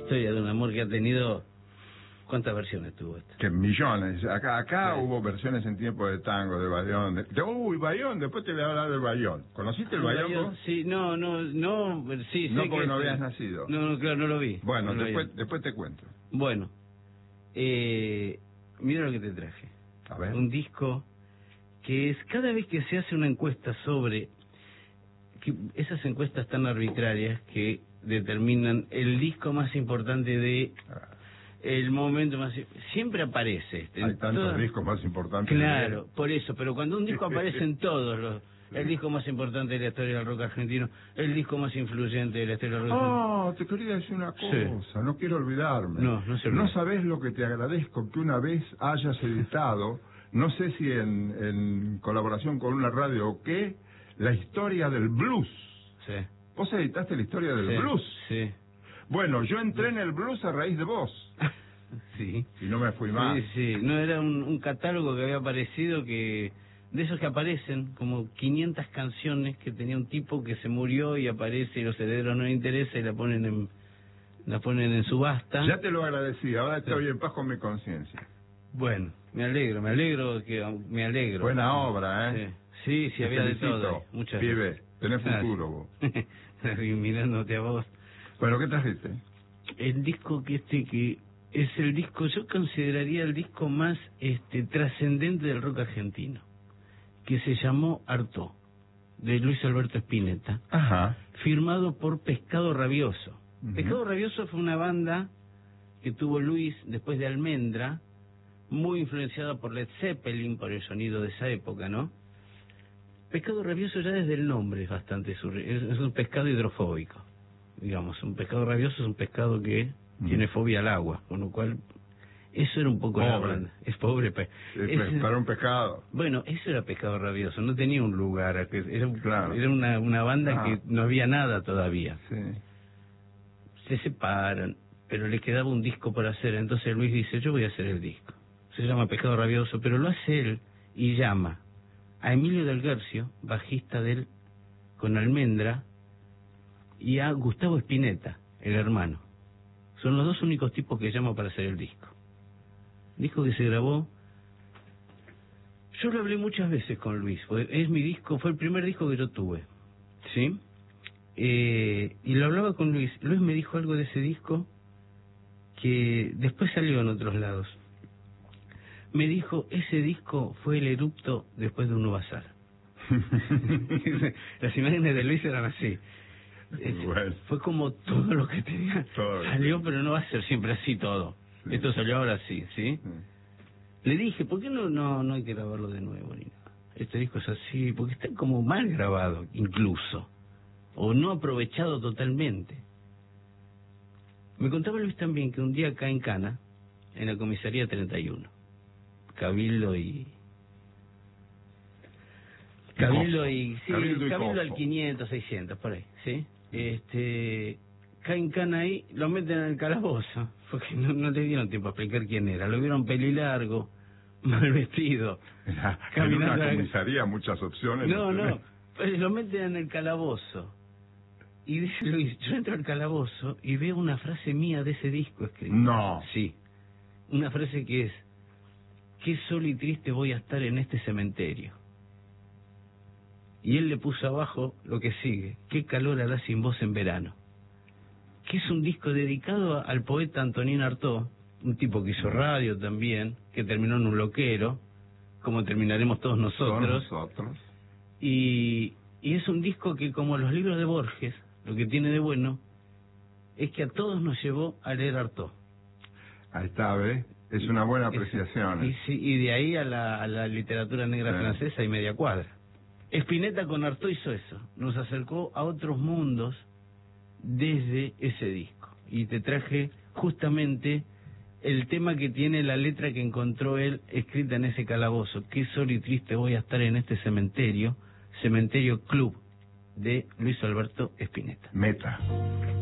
historia de un amor que ha tenido... ¿Cuántas versiones tuvo esta? Que millones. Acá hubo versiones en tiempo de tango, de Bayón. Bayón, después te voy a hablar del Bayón. ¿Conociste el Bayón vos? Sí, sí, no sé porque que no habías nacido. No, claro, no lo vi. Bueno, no después te cuento. Bueno, mira lo que te traje. A ver. Un disco que es, cada vez que se hace una encuesta sobre... esas encuestas tan arbitrarias que determinan el disco más importante de... el momento más... siempre aparece. Hay tantos discos más importantes. Claro, por eso. Pero cuando un disco aparece en todos los... el disco más importante de la historia del rock argentino, el disco más influyente de la historia del rock argentino. Te quería decir una cosa, sí. No quiero olvidarme. No se olvide. No sabés lo que te agradezco que una vez hayas editado, no sé si en colaboración con una radio o qué, la historia del blues. Sí. ¿Vos editaste la historia del blues? Sí. Bueno, yo entré en el blues a raíz de vos. Sí. Y no me fui más. Sí. No, era un catálogo que había aparecido de esos que aparecen, como 500 canciones que tenía un tipo que se murió y aparece y los herederos no les interesa y la ponen en subasta. Ya te lo agradecí, ahora estoy en paz con mi conciencia. Bueno, me alegro. Buena obra, ¿eh? Sí, había felicito. De todo. Muchas Pibe, gracias. tenés futuro vos. Mirándote a vos. Bueno, ¿qué trajiste? El disco que es el disco, yo consideraría el disco más trascendente del rock argentino, que se llamó Artaud, de Luis Alberto Spinetta. Ajá. Firmado por Pescado Rabioso. Pescado Rabioso fue una banda que tuvo Luis después de Almendra, muy influenciada por Led Zeppelin, por el sonido de esa época, ¿no? Pescado Rabioso ya desde el nombre es bastante es un pescado hidrofóbico. Digamos, un pescado rabioso es un pescado que tiene fobia al agua, con lo cual eso era un poco la banda. Es pobre para un pescado. Bueno, eso era Pescado Rabioso, no tenía un lugar, era Claro. una banda que no había nada todavía. Sí. Se separan, pero le quedaba un disco por hacer, entonces Luis dice, yo voy a hacer el disco. Se llama Pescado Rabioso, pero lo hace él y llama a Emilio Del Guercio, bajista con Almendra, y a Gustavo Spinetta, el hermano. Son los dos únicos tipos que llama para hacer el disco. Disco que se grabó... Yo lo hablé muchas veces con Luis, es mi disco, fue el primer disco que yo tuve, ¿sí? Y lo hablaba con Luis. Luis me dijo algo de ese disco que después salió en otros lados. Me dijo, ese disco fue el erupto después de un bazar. Las imágenes de Luis eran así. Bueno. Fue como todo lo que tenía salió, pero no va a ser siempre así todo. Sí. Esto salió ahora sí. Le dije, ¿por qué no hay que grabarlo de nuevo ni nada? Este disco es así, porque está como mal grabado incluso, o no aprovechado totalmente. Me contaba Luis también que un día acá en Cana, en la comisaría 31, Cabildo al 500, 600, por ahí, ¿sí? Cae en Cana ahí, lo meten en el calabozo, porque no le dieron tiempo a explicar quién era. Lo vieron pelilargo, mal vestido. En una comisaría muchas opciones. No, pues lo meten en el calabozo. Y dice Luis, yo entro al calabozo y veo una frase mía de ese disco escrita. No. Sí, una frase que es, qué solo y triste voy a estar en este cementerio. Y él le puso abajo lo que sigue, qué calor hará sin vos en verano. Que es un disco dedicado al poeta Antonín Artaud, un tipo que hizo radio también, que terminó en un loquero, como terminaremos todos nosotros. Y es un disco que, como los libros de Borges, lo que tiene de bueno es que a todos nos llevó a leer Artaud. Ahí está, ¿ves? Es una buena apreciación. Y de ahí a la literatura negra francesa y media cuadra. Spinetta con Artaud hizo eso, nos acercó a otros mundos desde ese disco. Y te traje justamente el tema que tiene la letra que encontró él escrita en ese calabozo. Qué solo y triste voy a estar en este cementerio, Cementerio Club, de Luis Alberto Spinetta. Meta.